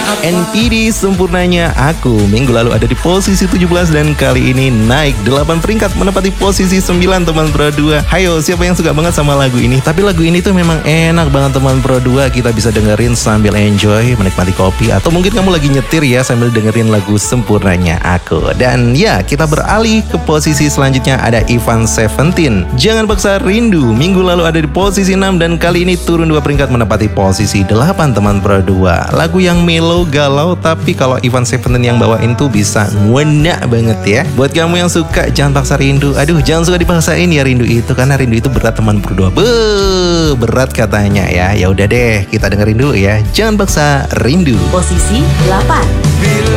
NPD Sempurnanya Aku minggu lalu ada di posisi 17 dan kali ini naik 8 peringkat menempati posisi 9 teman Pro 2. Hayo, siapa yang suka banget sama lagu ini? Tapi lagu ini tuh memang enak banget teman Pro 2. Kita bisa dengerin sambil enjoy, menikmati kopi, atau mungkin kamu lagi nyetir ya sambil dengerin lagu Sempurnanya Aku. Dan ya, kita beralih ke posisi selanjutnya, ada Ivan Seventeen, Jangan Paksa Rindu. Minggu lalu ada di posisi 6 dan kali ini turun 2 peringkat menempati posisi 8 teman Pro 2. Lagu yang mellow, galau, tapi kalau Ivan Seventeen yang bawain tuh bisa ngena banget ya. Buat kamu yang suka Jangan Paksa Rindu, aduh jangan suka dipaksain ya rindu itu, karena rindu itu berat teman Pro 2. Berat katanya ya. Ya udah deh, kita dengerin dulu ya Jangan Paksa Rindu. Posisi 8.